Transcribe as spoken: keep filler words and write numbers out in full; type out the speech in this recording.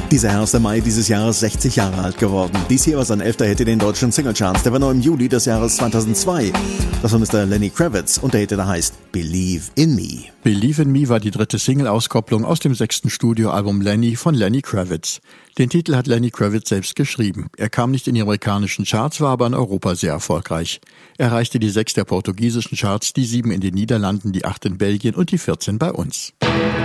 Dieser Herr ist im Mai dieses Jahres sechzig Jahre alt geworden. Dies hier war sein elfter Hit in den deutschen Singlecharts. Der war noch im Juli des Jahres zweitausendzwei. Das war Mister Lenny Kravitz und der Hit, der heißt Believe in Me. Believe in Me war die dritte Single-Auskopplung aus dem sechsten Studioalbum Lenny von Lenny Kravitz. Den Titel hat Lenny Kravitz selbst geschrieben. Er kam nicht in die amerikanischen Charts, war aber in Europa sehr erfolgreich. Er erreichte die sechs der portugiesischen Charts, die sieben in den Niederlanden, die acht in Belgien und die vierzehn bei uns.